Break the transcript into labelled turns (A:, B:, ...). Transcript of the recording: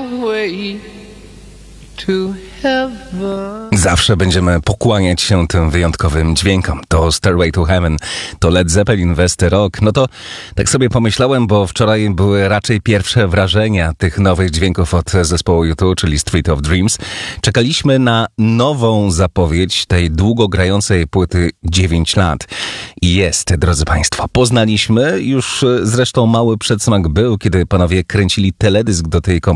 A: way to heaven.
B: Zawsze będziemy pokłaniać się tym wyjątkowym dźwiękom. To Stairway to Heaven, to Led Zeppelin, West Rock. No to tak sobie pomyślałem, bo wczoraj były raczej pierwsze wrażenia tych nowych dźwięków od zespołu U2, czyli Street of Dreams. Czekaliśmy na nową zapowiedź tej długo grającej płyty 9 lat. I jest, drodzy Państwo, poznaliśmy. Już zresztą mały przedsmak był, kiedy panowie kręcili teledysk do tej kompozycji.